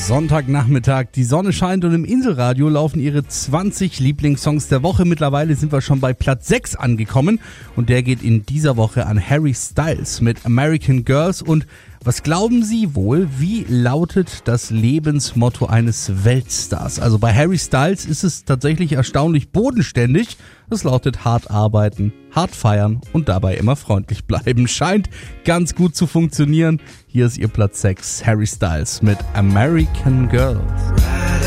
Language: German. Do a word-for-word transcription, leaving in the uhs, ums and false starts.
Sonntagnachmittag, die Sonne scheint und im Inselradio laufen ihre zwanzig Lieblingssongs der Woche. Mittlerweile sind wir schon bei Platz sechs angekommen und der geht in dieser Woche an Harry Styles mit American Girls. Und was glauben Sie wohl, wie lautet das Lebensmotto eines Weltstars? Also bei Harry Styles ist es tatsächlich erstaunlich bodenständig. Es lautet hart arbeiten, hart feiern und dabei immer freundlich bleiben. Scheint ganz gut zu funktionieren. Hier ist ihr Platz sechs, Harry Styles mit American Girls.